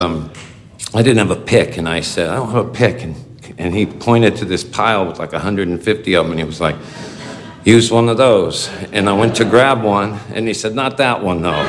I didn't have a pick, and I said, I don't have a pick. And he pointed to this pile with like 150 of them, and he was like, use one of those. And I went to grab one, and he said, not that one, though.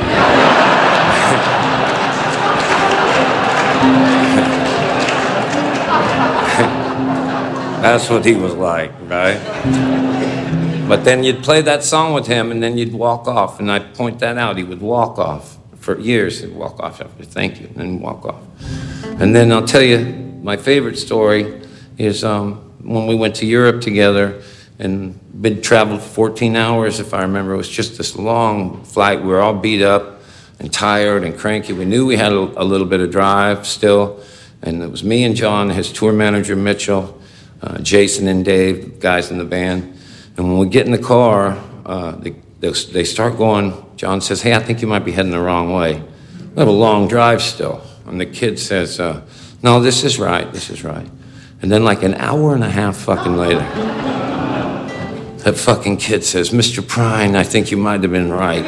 That's what he was like, right? But then you'd play that song with him, and then you'd walk off, and I'd point that out. He would walk off. For years, he'd walk off after thank you, and then walk off. And then I'll tell you, my favorite story is when we went to Europe together and been traveled 14 hours, if I remember. It was just this long flight. We were all beat up and tired and cranky. We knew we had a little bit of drive still, and it was me and John, his tour manager, Mitchell, Jason and Dave, the guys in the band. And when we get in the car, they start going, John says, hey, I think you might be heading the wrong way. We have a long drive still. And the kid says, no, this is right. And then like an hour and a half fucking later, that fucking kid says, Mr. Prine, I think you might have been right.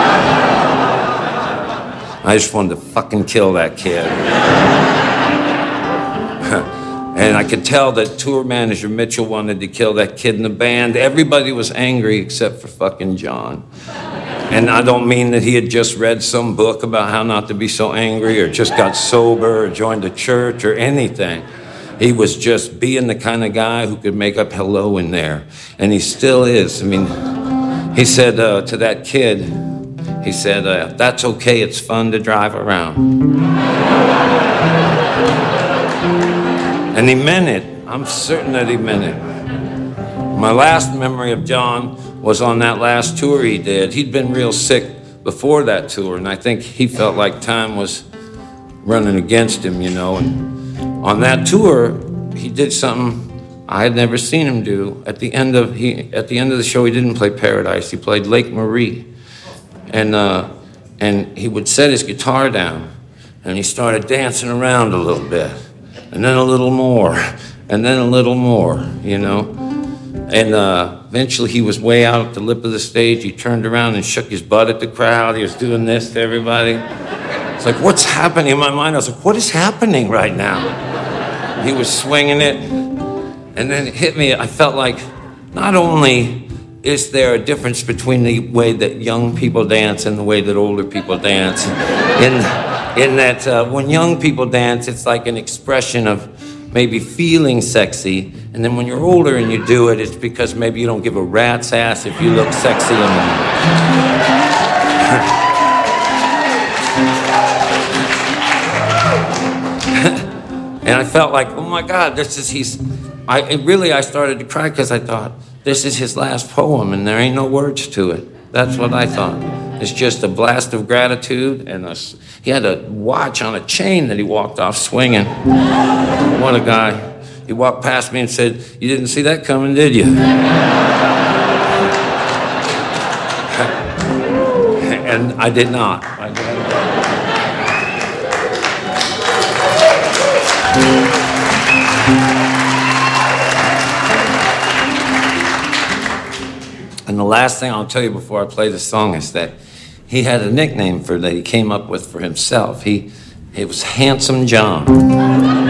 I just wanted to fucking kill that kid. And I could tell that tour manager Mitchell wanted to kill that kid in the band. Everybody was angry except for fucking John. And I don't mean that he had just read some book about how not to be so angry or just got sober or joined a church or anything. He was just being the kind of guy who could make up hello in there. And he still is. I mean, he said to that kid, he said, that's okay, it's fun to drive around. And he meant it. I'm certain that he meant it. My last memory of John was on that last tour he did. He'd been real sick before that tour, and I think he felt like time was running against him, you know. And on that tour, he did something I had never seen him do. At the end of the show, he didn't play Paradise. He played Lake Marie. And he would set his guitar down, and he started dancing around a little bit. And then a little more, and then a little more, you know. And eventually he was way out at the lip of the stage. He turned around and shook his butt at the crowd. He was doing this to everybody. It's like, what's happening? In my mind, I was like, what is happening right now? He was swinging it, and then it hit me. I felt like not only is there a difference between the way that young people dance and the way that older people dance, in that when young people dance, it's like an expression of maybe feeling sexy, and then when you're older and you do it, it's because maybe you don't give a rat's ass if you look sexy enough. And I felt like, oh my God, I started to cry because I thought, this is his last poem and there ain't no words to it. That's what I thought. It's just a blast of gratitude, and he had a watch on a chain that he walked off swinging. What a guy. He walked past me and said, you didn't see that coming, did you? And I did not. And the last thing I'll tell you before I play the song is that he had a nickname that he came up with for himself. It was Handsome John.